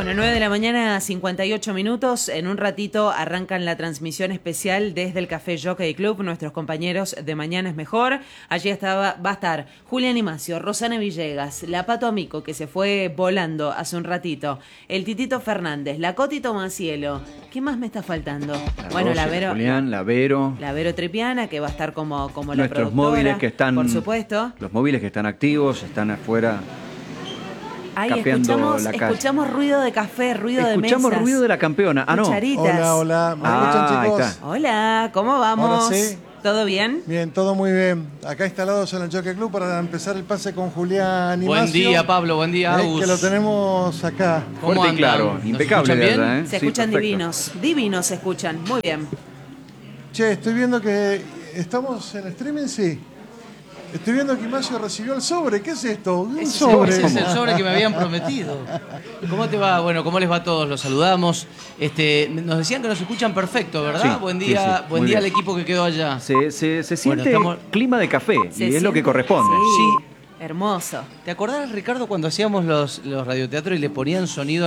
Bueno, 9 de la mañana, 58 minutos. En un ratito arrancan la transmisión especial desde el Café Jockey Club. Nuestros compañeros de Mañana es Mejor. Allí va a estar Julián Imacio, Rosana Villegas, la Pato Amico, que se fue volando hace un ratito, el Titito Fernández, la Coti Tomacielo. ¿Qué más me está faltando? Bueno, Rosy, la Vero. Julián, la Vero. La Vero Tripiana, que va a estar como la productora. Nuestros móviles que están. Por supuesto. Los móviles que están activos, están afuera. Ahí escuchamos ruido de café, ruido de mesas. Escuchamos ruido de la campeona. Ah, no. Cucharitas. Hola, ¿me escuchan, chicos? Ahí está. Hola, ¿cómo vamos? Ahora sí. ¿Todo bien? Bien, todo muy bien. Acá instalados en el Jockey Club para empezar el pase con Julián Imacio. Buen día, Pablo. Buen día, Agus. Que lo tenemos acá. Fuerte y claro. ¿Nos Impecable. escuchan bien? De verdad, Se Sí, escuchan perfecto. divinos. Divinos se escuchan. Muy bien. Che, estoy viendo que estamos en streaming, sí. Estoy viendo que Imacio recibió el sobre. ¿Qué es esto? Un sobre. Ese es el sobre que me habían prometido. ¿Cómo te va? Bueno, ¿cómo les va a todos? Los saludamos. Nos decían que nos escuchan perfecto, ¿verdad? Sí, buen día, sí, buen muy día bien. al equipo que quedó allá. Se siente estamos- clima de café Se y es lo que siente- corresponde. Sí. Sí. Hermoso. ¿Te acordás, Ricardo, cuando hacíamos los radioteatros y le ponían sonido